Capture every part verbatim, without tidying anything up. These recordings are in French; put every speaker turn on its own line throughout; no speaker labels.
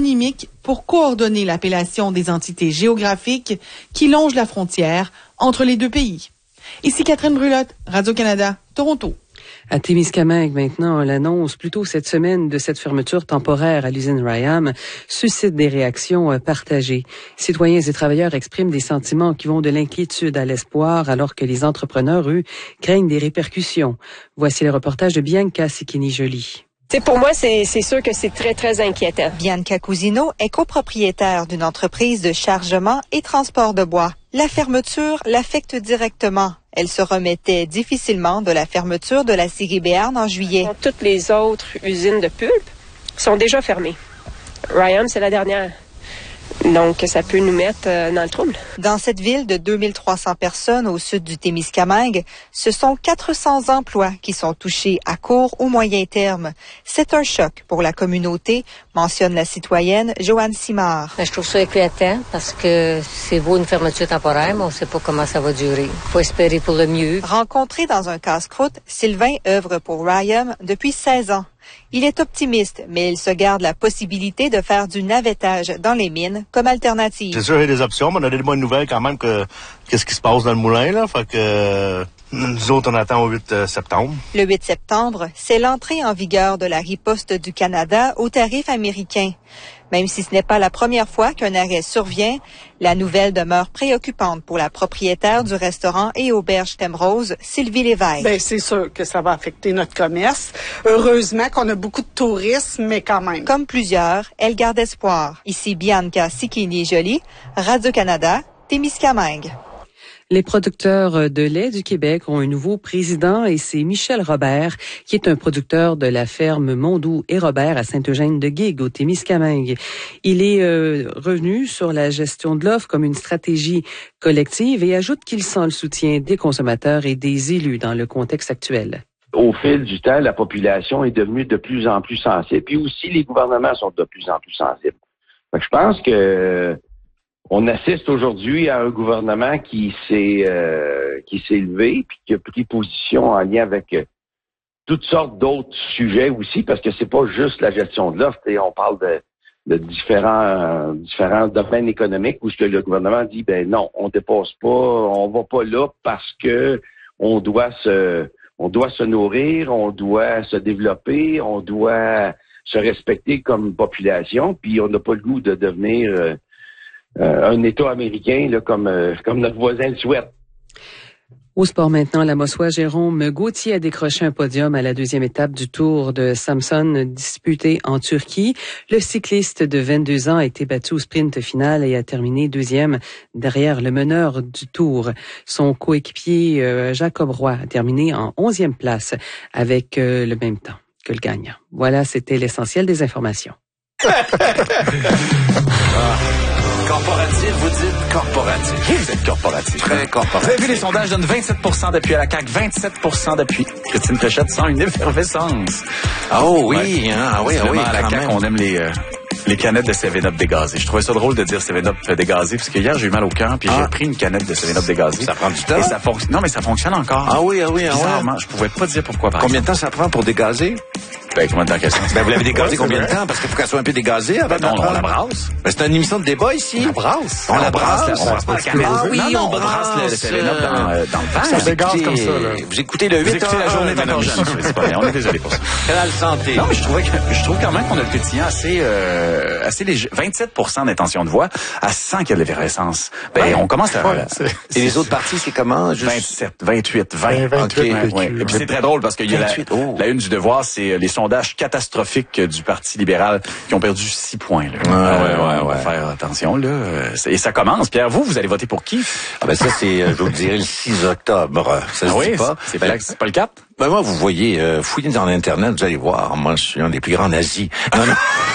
toponymique pour coordonner l'appellation des entités géographiques qui longent la frontière entre les deux pays. Ici Catherine Brulotte, Radio-Canada, Toronto.
À Témiscamingue, maintenant, l'annonce plus tôt cette semaine de cette fermeture temporaire à l'usine Ryam suscite des réactions partagées. Citoyens et travailleurs expriment des sentiments qui vont de l'inquiétude à l'espoir, alors que les entrepreneurs, eux, craignent des répercussions. Voici le reportage de Bianca Sicchini-Joly.
T'sais, pour moi, c'est, c'est sûr que c'est très, très inquiétant.
Bianca Cousino est copropriétaire d'une entreprise de chargement et transport de bois. La fermeture l'affecte directement. Elle se remettait difficilement de la fermeture de la scierie Béarn en juillet.
Toutes les autres usines de pulpe sont déjà fermées. Ryam, c'est la dernière. Donc, ça peut nous mettre euh, dans le trouble.
Dans cette ville de deux mille trois cents personnes au sud du Témiscamingue, ce sont quatre cents emplois qui sont touchés à court ou moyen terme. C'est un choc pour la communauté, mentionne la citoyenne Joanne Simard.
Je trouve ça inquiétant parce que c'est beau une fermeture temporaire, mais on ne sait pas comment ça va durer. Il faut espérer pour le mieux.
Rencontré dans un casse-croûte, Sylvain œuvre pour Ryam depuis seize ans. Il est optimiste, mais il se garde la possibilité de faire du navettage dans les mines comme alternative.
C'est sûr, il y a des options, mais on a des bonnes nouvelles quand même que qu'est-ce qui se passe dans le moulin, là. Fait que euh, nous autres, on attend au huit septembre.
Le huit septembre, c'est l'entrée en vigueur de la riposte du Canada aux tarifs américains. Même si ce n'est pas la première fois qu'un arrêt survient, la nouvelle demeure préoccupante pour la propriétaire du restaurant et auberge Thème Rose, Sylvie Lévesque.
Bien, c'est sûr que ça va affecter notre commerce. Heureusement qu'on a beaucoup de tourisme, mais quand même.
Comme plusieurs, elle garde espoir. Ici Bianca Sicchini-Joly, Radio-Canada, Témiscamingue.
Les producteurs de lait du Québec ont un nouveau président et c'est Michel Robert, qui est un producteur de la ferme Mondou et Robert à Saint-Eugène-de-Guigue, au Témiscamingue. Il est euh, revenu sur la gestion de l'offre comme une stratégie collective et ajoute qu'il sent le soutien des consommateurs et des élus dans le contexte actuel.
Au fil du temps, la population est devenue de plus en plus sensible. Puis aussi, les gouvernements sont de plus en plus sensibles. Fait que je pense que on assiste aujourd'hui à un gouvernement qui s'est euh, qui s'est levé puis qui a pris position en lien avec euh, toutes sortes d'autres sujets aussi, parce que c'est pas juste la gestion de l'offre. On parle de, de différents euh, différents domaines économiques où ce que le gouvernement dit ben non, on dépasse pas, on va pas là parce que on doit se on doit se nourrir, on doit se développer, on doit se respecter comme population, puis on n'a pas le goût de devenir euh, Euh, un État américain là, comme, euh, comme notre voisin le souhaite.
Au sport maintenant, la Mossois Jérôme Gauthier a décroché un podium à la deuxième étape du Tour de Samsun disputé en Turquie. Le cycliste de vingt-deux ans a été battu au sprint final et a terminé deuxième derrière le meneur du Tour. Son coéquipier euh, Jacob Roy a terminé en onzième place avec euh, le même temps que le gagnant. Voilà, c'était l'essentiel des informations.
Corporatif, vous dites corporatif. Vous êtes corporatif. Très corporatif. Vous avez vu, les sondages donnent vingt-sept pour cent d'appui à la C A Q, vingt-sept pour cent d'appui. Christine Fréchette sent une effervescence.
Oh oui,
ouais.
hein, ah oui, ah oui.
À la C A Q, on aime les, euh, les canettes de seven up dégazées. Je trouvais ça drôle de dire seven up dégazé, parce que hier, j'ai eu mal au cœur, puis ah. j'ai pris une canette de seven up dégazée.
Ça prend du temps?
Et ça fonctionne. Non, mais ça fonctionne encore.
Ah oui, ah oui, ah oui.
Bizarrement, je pouvais pas dire pourquoi. Par
combien
exemple.
de temps ça prend pour dégazer?
Ben, comment dans quelle sens?
Ben, vous l'avez dégazé
ouais,
combien de temps? Parce qu'il faut qu'elle soit un peu dégazée avant.
Ben non, on la brasse.
Ben, c'est une émission de débat ici.
On la brasse.
On, on la brasse.
brasse. On brasse pas la canette.
Ah oui,
non, non,
on,
on brasse le, le seven up dans, euh, dans le verre.
Ça dégaze comme ça, là. Vous écoutez le huit
Vous écoutez la journée de la C'est pas bien. On est désolé pour ça.
Quelle santé.
Non, mais je trouvais que, je trouve quand même qu'on a le pétillant assez, euh, assez léger. vingt-sept pour cent d'intention de voix à cent qu'il y a de l'effervescence. Ben, ouais. on commence à,
ouais, c'est, Et les autres partis, c'est comment? Juste...
vingt-sept, vingt-huit, vingt.
vingt-huit,
okay. ouais, ouais. Et puis c'est très drôle parce qu'il y a la,
oh.
la une du Devoir, c'est les sondages catastrophiques du Parti libéral qui ont perdu six points, là.
Ouais,
euh,
ouais, ouais,
on va
ouais.
faire attention, là. Et ça commence. Pierre, vous, vous allez voter pour qui?
Ah, ben, ça, c'est, je vous le dirai, le six octobre. Ça
ah
se
oui,
dit pas.
C'est pas, c'est pas le cap?
Ben, moi, vous voyez, euh, fouillez dans l'Internet, vous allez voir. Moi, je suis un des plus grands nazis. Non, non.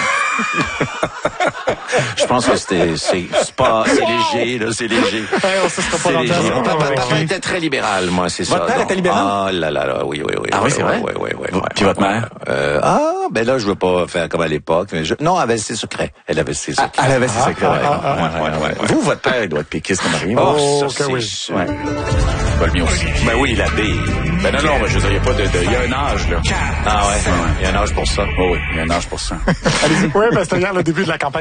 Je pense que c'était, c'est, c'est pas, c'est léger, là, c'est léger.
Ouais, on se sera pas
c'est léger. Mon papa,
avec
papa
lui.
était très libéral, moi, c'est
votre
ça.
Votre père était libéral?
Ah là là là, oui, oui, oui.
Ah oui,
oui,
c'est vrai?
Oui, oui, oui.
Puis
ouais,
votre
ouais,
mère?
Euh, ah, ben là, je veux pas faire comme à l'époque. Mais je... Non, elle avait ses secrets. Elle avait ses secrets.
Ah, elle avait ses
ah,
secrets,
ah,
ouais.
Ah, ah,
ouais, ouais, ouais, ouais. Vous, votre père, il doit être péquiste comme rien.
Oh,
oh ça,
okay,
c'est...
oui.
Ouais. Pas le mien aussi. Ben oui, l'abbé. Ben non, non, mais je veux dire, il n'y a pas de, de... Il y a un âge, là.
Ah ouais, il y a un âge pour ça.
Oh oui, il y a un âge pour ça.
Allez-y. Oui, ben c'était hier le début de la campagne.